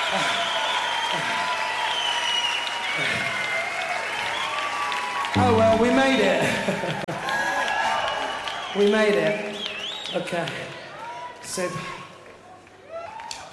Oh well, we made it. We made it. Okay. Seb.